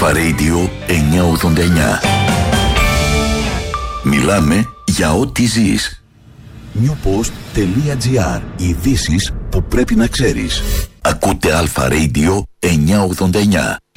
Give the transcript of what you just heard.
Αλφα Radio 989. Μιλάμε για ό,τι ζεις. newpost.gr. Ειδήσεις που πρέπει να ξέρεις. Ακούτε Αλφα Radio 989.